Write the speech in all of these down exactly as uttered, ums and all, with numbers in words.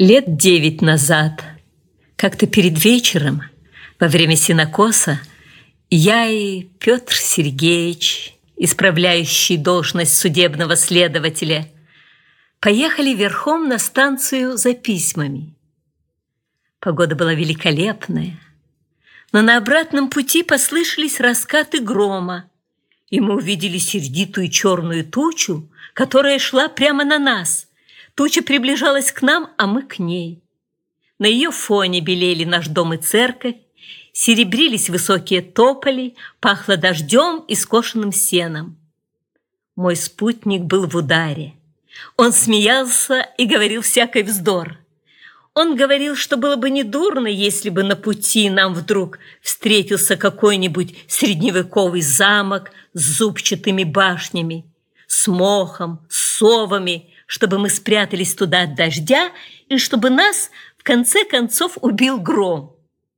Лет девять назад, как-то перед вечером, во время сенокоса, я и Петр Сергеевич, исправляющий должность судебного следователя, поехали верхом на станцию за письмами. Погода была великолепная, но на обратном пути послышались раскаты грома, и мы увидели сердитую черную тучу, которая шла прямо на нас. Туча приближалась к нам, а мы к ней. На ее фоне белели наш дом и церковь, серебрились высокие тополи, пахло дождем и скошенным сеном. Мой спутник был в ударе. Он смеялся и говорил всякий вздор. Он говорил, что было бы недурно, если бы на пути нам вдруг встретился какой-нибудь средневековый замок с зубчатыми башнями, с мохом, с совами, чтобы мы спрятались туда от дождя и чтобы нас, в конце концов, убил гром.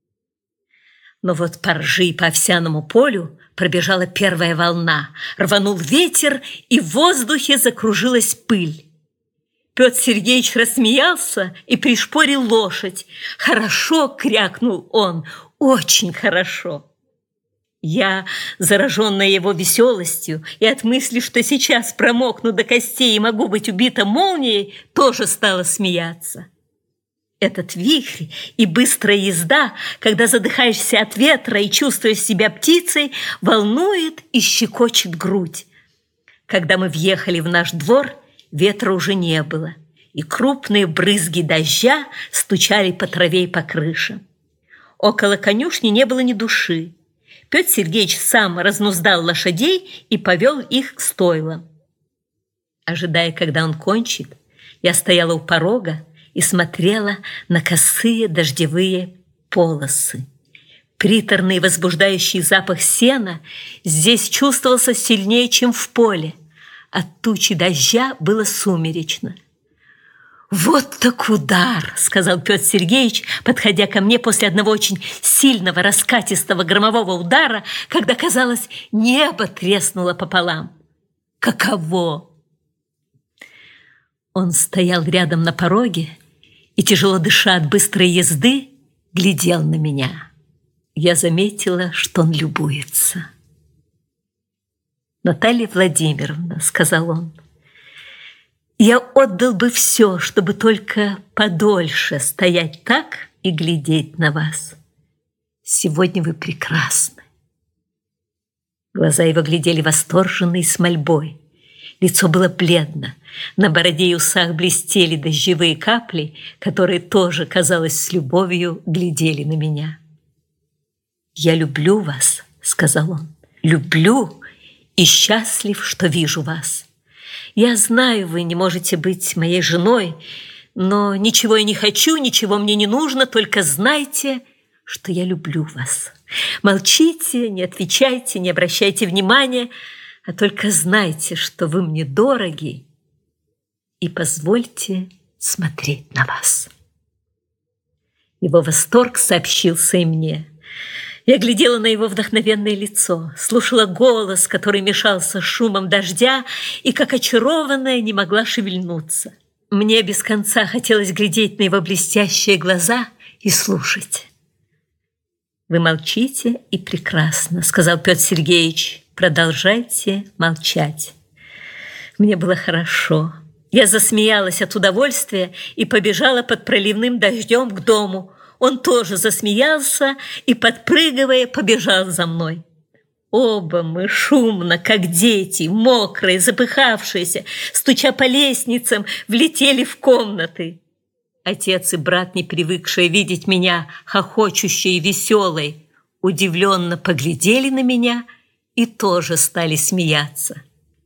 Но вот по ржи и по овсяному полю пробежала первая волна, рванул ветер, и в воздухе закружилась пыль. Петр Сергеевич рассмеялся и пришпорил лошадь. «Хорошо!» — крякнул он. «Очень хорошо!» Я, зараженная его веселостью и от мысли, что сейчас промокну до костей и могу быть убита молнией, тоже стала смеяться. Этот вихрь и быстрая езда, когда задыхаешься от ветра и чувствуешь себя птицей, волнует и щекочет грудь. Когда мы въехали в наш двор, ветра уже не было, и крупные брызги дождя стучали по траве и по крышам. Около конюшни не было ни души. Петр Сергеевич сам разнуздал лошадей и повел их к стойлам. Ожидая, когда он кончит, я стояла у порога и смотрела на косые дождевые полосы. Приторный возбуждающий запах сена здесь чувствовался сильнее, чем в поле. От тучи дождя было сумеречно. «Вот так удар!» — сказал Петр Сергеевич, подходя ко мне после одного очень сильного раскатистого громового удара, когда, казалось, небо треснуло пополам. «Каково?» Он стоял рядом на пороге и, тяжело дыша от быстрой езды, глядел на меня. Я заметила, что он любуется. «Наталья Владимировна», — сказал он, — «я отдал бы все, чтобы только подольше стоять так и глядеть на вас. Сегодня вы прекрасны». Глаза его глядели восторженно и с мольбой. Лицо было бледно. На бороде и усах блестели дождевые капли, которые тоже, казалось, с любовью глядели на меня. «Я люблю вас», — сказал он, — «люблю и счастлив, что вижу вас. Я знаю, вы не можете быть моей женой, но ничего я не хочу, ничего мне не нужно, только знайте, что я люблю вас. Молчите, не отвечайте, не обращайте внимания, а только знайте, что вы мне дороги, и позвольте смотреть на вас». Его восторг сообщился и мне. Я глядела на его вдохновенное лицо, слушала голос, который мешался с шумом дождя, и, как очарованная, не могла шевельнуться. Мне без конца хотелось глядеть на его блестящие глаза и слушать. «Вы молчите, и прекрасно», — сказал Петр Сергеевич. «Продолжайте молчать». Мне было хорошо. Я засмеялась от удовольствия и побежала под проливным дождем к дому. Он тоже засмеялся и, подпрыгивая, побежал за мной. Оба мы шумно, как дети, мокрые, запыхавшиеся, стуча по лестницам, влетели в комнаты. Отец и брат, не привыкшие видеть меня хохочущей и веселой, удивленно поглядели на меня и тоже стали смеяться.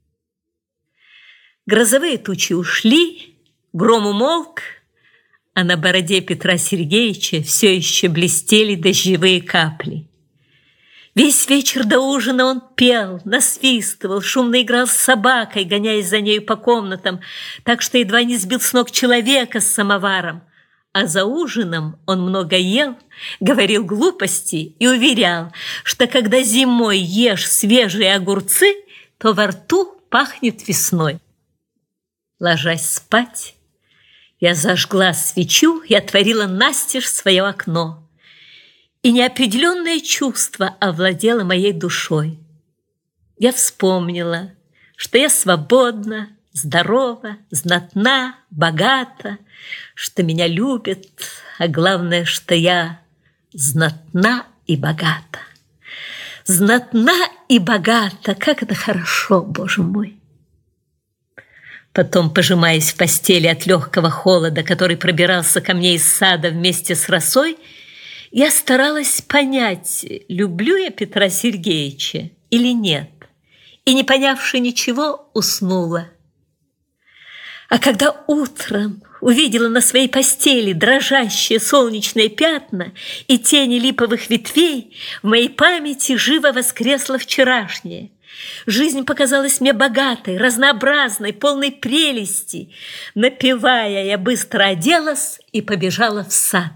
Грозовые тучи ушли, гром умолк, а на бороде Петра Сергеевича все еще блестели дождевые капли. Весь вечер до ужина он пел, насвистывал, шумно играл с собакой, гоняясь за нею по комнатам, так что едва не сбил с ног человека с самоваром. А за ужином он много ел, говорил глупости и уверял, что когда зимой ешь свежие огурцы, то во рту пахнет весной. Ложась спать, Я зажгла свечу и отворила настежь свое окно. И неопределенное чувство овладело моей душой. Я вспомнила, что я свободна, здорова, знатна, богата, что меня любят, а главное, что я знатна и богата. Знатна и богата, как это хорошо, Боже мой! Потом, пожимаясь в постели от легкого холода, который пробирался ко мне из сада вместе с росой, я старалась понять, люблю я Петра Сергеевича или нет, и, не понявши ничего, уснула. А когда утром увидела на своей постели дрожащие солнечные пятна и тени липовых ветвей, в моей памяти живо воскресло вчерашнее. Жизнь показалась мне богатой, разнообразной, полной прелести. Напевая, я быстро оделась и побежала в сад.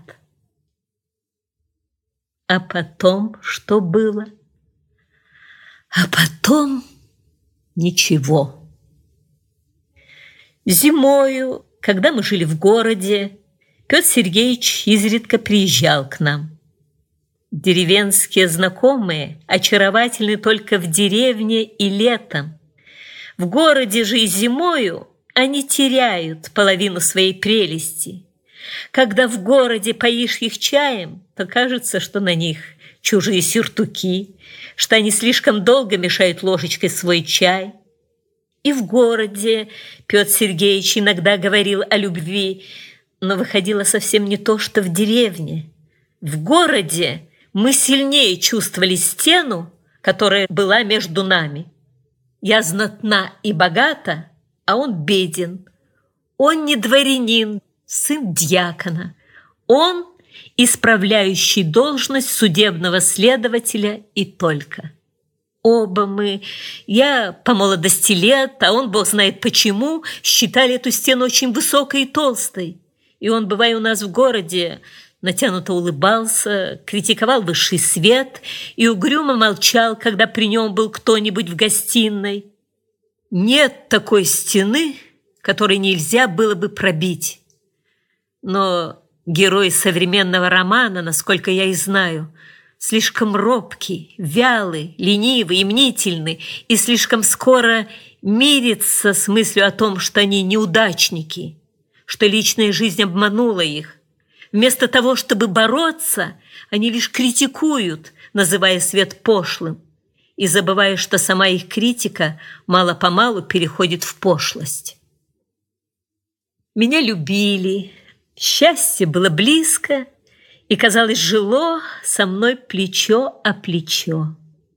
А потом что было? А потом ничего. Зимою, когда мы жили в городе, Петр Сергеевич изредка приезжал к нам. Деревенские знакомые очаровательны только в деревне и летом. В городе же и зимою они теряют половину своей прелести. Когда в городе поишь их чаем, то кажется, что на них чужие сюртуки, что они слишком долго мешают ложечкой свой чай. И в городе Петр Сергеевич иногда говорил о любви, но выходило совсем не то, что в деревне. В городе мы сильнее чувствовали стену, которая была между нами. Я знатна и богата, а он беден. Он не дворянин, сын дьякона. Он исправляющий должность судебного следователя и только. Оба мы, я по молодости лет, а он, бог знает почему, считали эту стену очень высокой и толстой. И он, бывая у нас в городе, натянуто улыбался, критиковал высший свет и угрюмо молчал, когда при нем был кто-нибудь в гостиной. Нет такой стены, которой нельзя было бы пробить. Но герой современного романа, насколько я и знаю, слишком робкий, вялый, ленивый и мнительный, и слишком скоро мирится с мыслью о том, что они неудачники, что личная жизнь обманула их. Вместо того, чтобы бороться, они лишь критикуют, называя свет пошлым, и забывая, что сама их критика мало-помалу переходит в пошлость. Меня любили, счастье было близко, и, казалось, жило со мной плечо о плечо.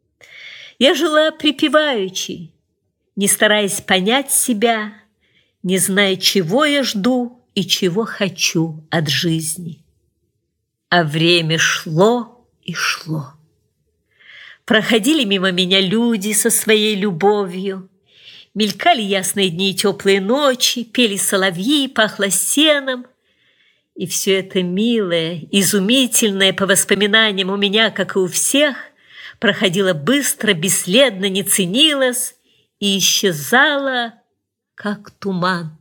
Я жила припеваючи, не стараясь понять себя, не зная, чего я жду и чего хочу от жизни. А время шло и шло. Проходили мимо меня люди со своей любовью, мелькали ясные дни и теплые ночи, пели соловьи, пахло сеном. И все это милое, изумительное по воспоминаниям у меня, как и у всех, проходило быстро, бесследно, не ценилось и исчезало, как туман.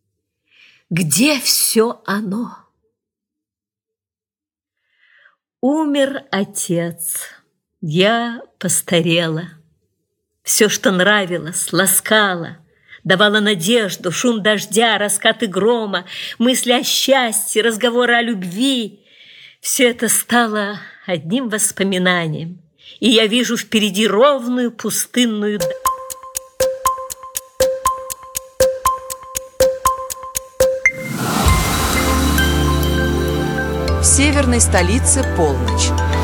Где все оно? Умер отец, я постарела. Все, что нравилось, ласкало, давала надежду, шум дождя, раскаты грома, мысли о счастье, разговоры о любви. Все это стало одним воспоминанием, и я вижу впереди ровную пустынную дорогу. В северной столице полночь.